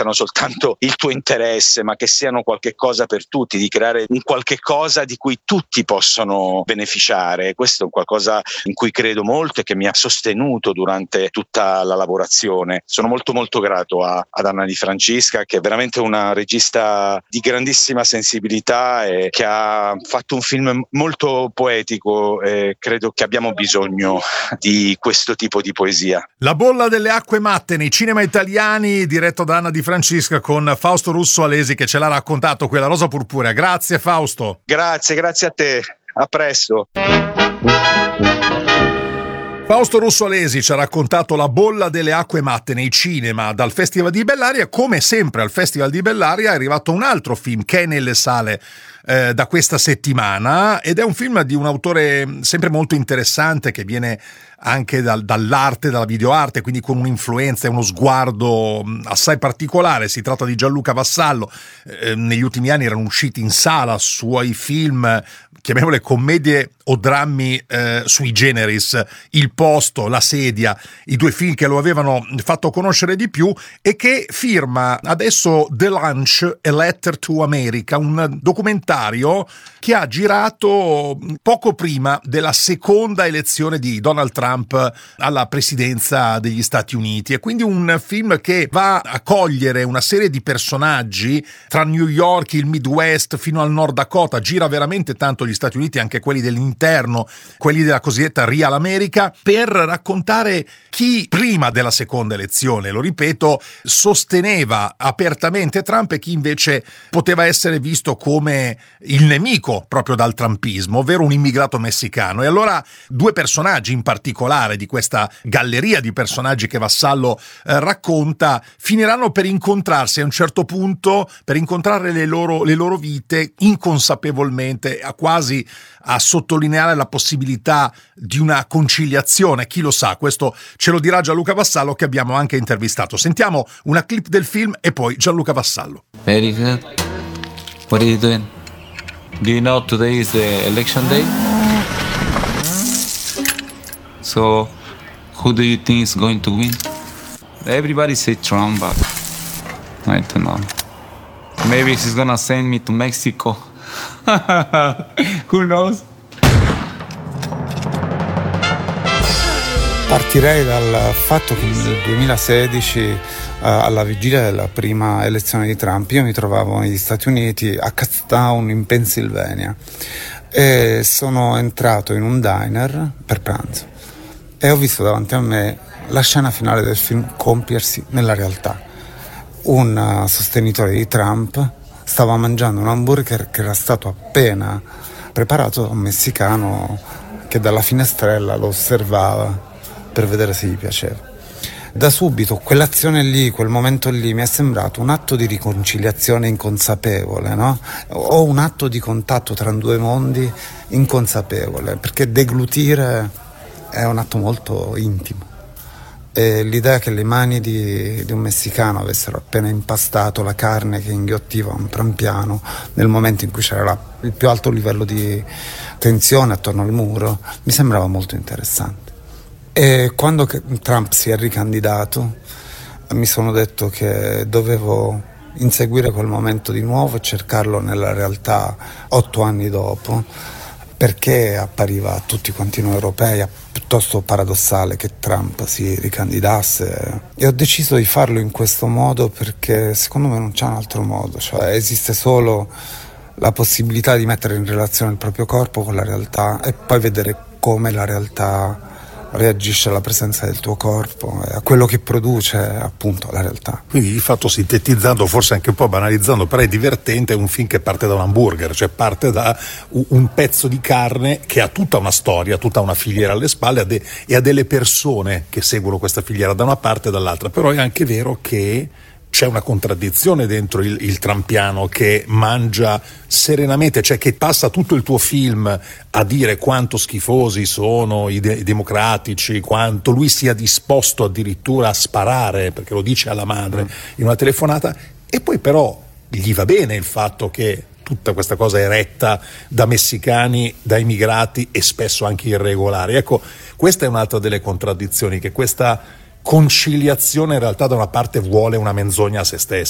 diventano soltanto il tuo interesse, ma che siano qualche cosa per tutti, di creare un qualche cosa di cui tutti possono beneficiare. Questo è un qualcosa in cui credo molto e che mi ha sostenuto durante tutta la lavorazione. Sono molto molto grato ad Anna Di Francesca, che è veramente una regista di grandissima sensibilità e che ha fatto un film molto poetico, e credo che abbiamo bisogno di questo tipo di poesia. La bolla delle acque matte nei cinema italiani, diretto da Anna Di Francesca, con Fausto Russo Alesi che ce l'ha raccontato qui alla Rosa Purpurea. Grazie Fausto. Grazie a te. A presto. Fausto Russo Alesi ci ha raccontato La bolla delle acque matte nei cinema dal Festival di Bellaria. Come sempre al Festival di Bellaria è arrivato un altro film che è nelle sale da questa settimana, ed è un film di un autore sempre molto interessante, che viene anche dall'arte, dalla videoarte, quindi con un'influenza e uno sguardo assai particolare. Si tratta di Gianluca Vassallo. Negli ultimi anni erano usciti in sala suoi film, chiamiamole commedie o drammi sui generis, Il posto, La sedia, i due film che lo avevano fatto conoscere di più, e che firma adesso The Lunch, A Letter to America, un documentario che ha girato poco prima della seconda elezione di Donald Trump alla presidenza degli Stati Uniti. È quindi un film che va a cogliere una serie di personaggi tra New York, il Midwest fino al Nord Dakota. Gira veramente tanto gli Stati Uniti, anche quelli dell'interno, quelli della cosiddetta Real America, per raccontare chi prima della seconda elezione, lo ripeto, sosteneva apertamente Trump e chi invece poteva essere visto come il nemico proprio dal trumpismo, ovvero un immigrato messicano. E allora due personaggi in particolare di questa galleria di personaggi che Vassallo racconta finiranno per incontrarsi a un certo punto, per incontrare le loro vite inconsapevolmente, quasi a sottolineare la possibilità di una conciliazione. Chi lo sa, questo ce lo dirà Gianluca Vassallo, che abbiamo anche intervistato. Sentiamo una clip del film e poi Gianluca Vassallo. Very good. What are you doing? Do you know today is the election day? So, who do you think is going to win? Everybody say Trump, but I don't know. Maybe he's gonna send me to Mexico. Who knows? Partirei dal fatto che nel 2016, alla vigilia della prima elezione di Trump, io mi trovavo negli Stati Uniti, a Casttown in Pennsylvania, e sono entrato in un diner per pranzo e ho visto davanti a me la scena finale del film compiersi nella realtà. Un sostenitore di Trump stava mangiando un hamburger che era stato appena preparato da un messicano che dalla finestrella lo osservava per vedere se gli piaceva. Da subito quell'azione lì, quel momento lì mi è sembrato un atto di riconciliazione inconsapevole, no? O un atto di contatto tra due mondi inconsapevole, perché deglutire è un atto molto intimo. E l'idea che le mani di un messicano avessero appena impastato la carne che inghiottiva un piano nel momento in cui c'era il più alto livello di tensione attorno al muro mi sembrava molto interessante. E quando Trump si è ricandidato mi sono detto che dovevo inseguire quel momento di nuovo e cercarlo nella realtà 8 anni dopo, perché appariva a tutti quanti noi europei piuttosto paradossale che Trump si ricandidasse, e ho deciso di farlo in questo modo perché secondo me non c'è un altro modo, cioè esiste solo la possibilità di mettere in relazione il proprio corpo con la realtà e poi vedere come la realtà reagisce alla presenza del tuo corpo e a quello che produce appunto la realtà. Quindi di fatto, sintetizzando, forse anche un po' banalizzando, però è divertente, è un film che parte da un hamburger, cioè parte da un pezzo di carne che ha tutta una storia, tutta una filiera alle spalle e ha delle persone che seguono questa filiera da una parte e dall'altra. Però è anche vero che c'è una contraddizione dentro il trampiano che mangia serenamente, cioè che passa tutto il tuo film a dire quanto schifosi sono i democratici, quanto lui sia disposto addirittura a sparare, perché lo dice alla madre in una telefonata, e poi però gli va bene il fatto che tutta questa cosa è retta da messicani, da immigrati e spesso anche irregolari. Ecco, questa è un'altra delle contraddizioni, che questa conciliazione in realtà da una parte vuole una menzogna a se stessa.